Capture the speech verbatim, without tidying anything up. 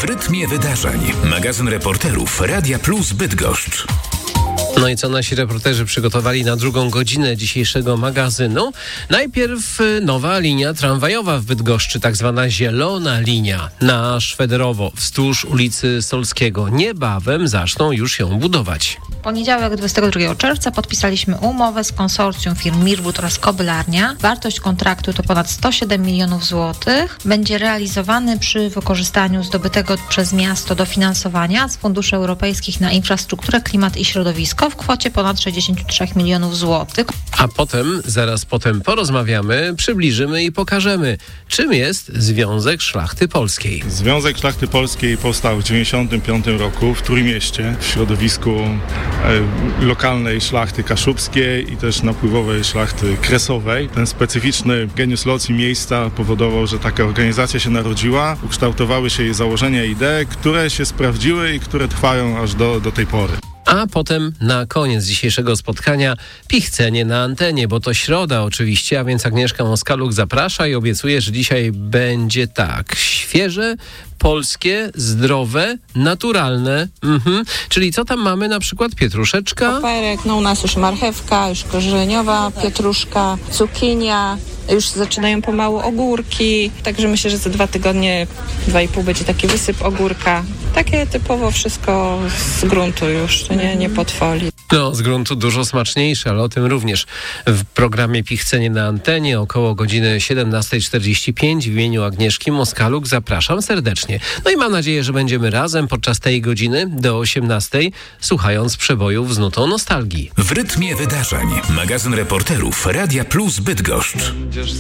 rytmie wydarzeń. Magazyn reporterów Radia Plus Bydgoszcz. No i co nasi reporterzy przygotowali na drugą godzinę dzisiejszego magazynu? Najpierw nowa linia tramwajowa w Bydgoszczy, tak zwana zielona linia na Szwederowo wzdłuż ulicy Solskiego. Niebawem zaczną już ją budować. W poniedziałek dwudziestego drugiego czerwca podpisaliśmy umowę z konsorcjum firm Mirwód oraz Kobylarnia. Wartość kontraktu to ponad sto siedem milionów złotych. Będzie realizowany przy wykorzystaniu zdobytego przez miasto dofinansowania z funduszy europejskich na infrastrukturę, klimat i środowisko w kwocie ponad sześćdziesiąt trzy milionów złotych. A potem, zaraz potem porozmawiamy, przybliżymy i pokażemy, czym jest Związek Szlachty Polskiej. Związek Szlachty Polskiej powstał w dziewięćdziesiątym piątym roku w Trójmieście, w środowisku e, lokalnej szlachty kaszubskiej i też napływowej szlachty kresowej. Ten specyficzny genius loci miejsca powodował, że taka organizacja się narodziła, ukształtowały się jej założenia i idee, które się sprawdziły i które trwają aż do, do tej pory. A potem na koniec dzisiejszego spotkania pichcenie na antenie, bo to środa oczywiście, a więc Agnieszka Moskaluk zaprasza i obiecuje, że dzisiaj będzie tak, świeże, polskie, zdrowe, naturalne. Mhm. Czyli co tam mamy? Na przykład pietruszeczka? Koperek, no u nas już marchewka, już korzeniowa, pietruszka, cukinia, już zaczynają pomału ogórki, także myślę, że za dwa tygodnie, dwa i pół będzie taki wysyp ogórka. Takie typowo wszystko z gruntu już, nie, nie pod folii. No, z gruntu dużo smaczniejsze, ale o tym również w programie Pichcenie na antenie około godziny siedemnasta czterdzieści pięć w imieniu Agnieszki Moskaluk zapraszam serdecznie. No i mam nadzieję, że będziemy razem podczas tej godziny do osiemnastej, słuchając przebojów z nutą nostalgii. W rytmie wydarzeń. Magazyn reporterów Radia Plus Bydgoszcz.